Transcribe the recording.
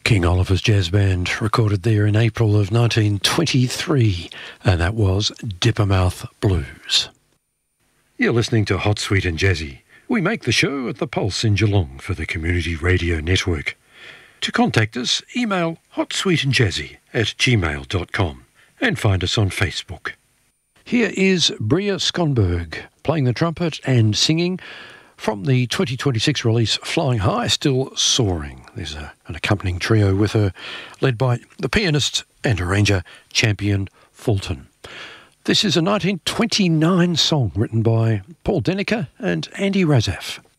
King Oliver's Jazz Band, recorded there in April of 1923, and that was Dippermouth Blues. You're listening to Hot, Sweet and Jazzy. We make the show at the Pulse in Geelong for the Community Radio Network. To contact us, email hotsweetandjazzy@gmail.com and find us on Facebook. Here is Bria Skonberg playing the trumpet and singing from the 2026 release Flying High, Still Soaring. There's an accompanying trio with her, led by the pianist and arranger Champion Fulton. This is a 1929 song written by Paul Denneker and Andy Razaf.